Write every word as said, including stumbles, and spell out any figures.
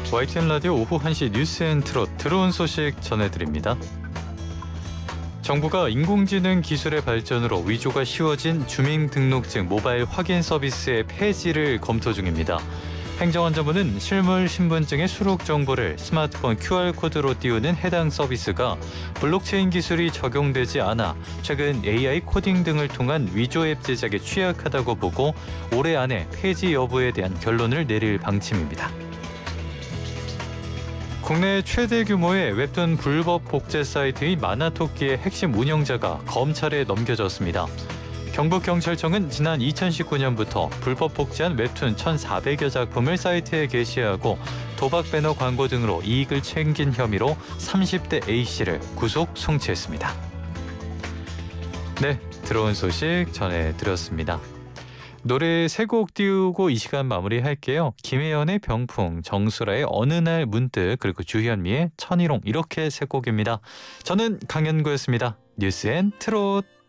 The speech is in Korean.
와이티엔 라디오 오후 한 시 뉴스 앤 트롯 들어온 소식 전해드립니다. 정부가 인공지능 기술의 발전으로 위조가 쉬워진 주민등록증 모바일 확인 서비스의 폐지를 검토 중입니다. 행정안전부는 실물 신분증의 수록 정보를 스마트폰 큐알코드로 띄우는 해당 서비스가 블록체인 기술이 적용되지 않아 최근 에이아이 코딩 등을 통한 위조 앱 제작에 취약하다고 보고 올해 안에 폐지 여부에 대한 결론을 내릴 방침입니다. 국내 최대 규모의 웹툰 불법 복제 사이트인 마나토끼의 핵심 운영자가 검찰에 넘겨졌습니다. 경북경찰청은 지난 이천십구 년부터 불법 복제한 웹툰 천사백여 작품을 사이트에 게시하고 도박 배너 광고 등으로 이익을 챙긴 혐의로 삼십 대 A씨를 구속 송치했습니다. 네, 들어온 소식 전해드렸습니다. 노래 세 곡 띄우고 이 시간 마무리할게요. 김혜연의 병풍, 정수라의 어느 날 문득, 그리고 주현미의 천일홍, 이렇게 세 곡입니다. 저는 강현구였습니다. 뉴스 앤 트롯.